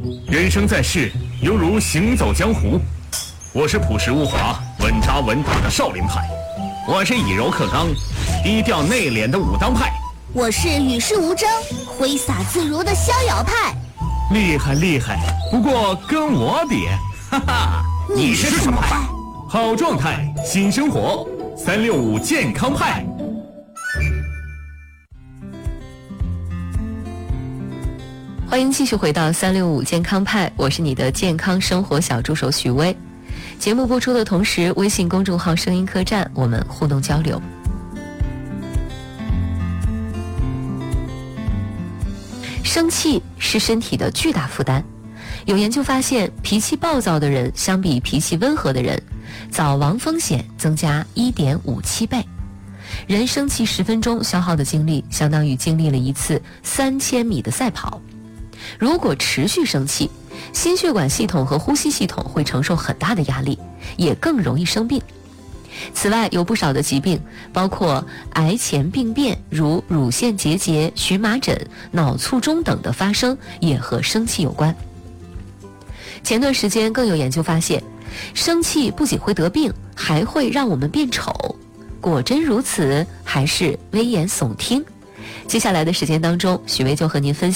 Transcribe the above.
人生在世，犹如行走江湖。我是朴实无华、稳扎稳打的少林派，我是以柔克刚、低调内敛的武当派， 我是与世无争、挥洒自如的逍遥派。 厉害厉害，不过跟我比，哈哈， 你是什么派？ 好状态，新生活，365健康派。 欢迎继续回到365健康派，我是你的健康生活小助手许巍。节目播出的同时，微信公众号声音客栈我们互动交流。生气是身体的巨大负担，有研究发现，脾气暴躁的人相比脾气温和的人，早亡风险增加 1.57 倍。人生气10分钟消耗的精力，相当于经历了一次3000米的赛跑。如果持续生气，心血管系统和呼吸系统会承受很大的压力，也更容易生病。此外，有不少的疾病，包括癌前病变，如乳腺结节、荨麻疹、脑卒中等的发生，也和生气有关。前段时间更有研究发现，生气不仅会得病，还会让我们变丑。果真如此，还是危言耸听？接下来的时间当中，许巍就和您分享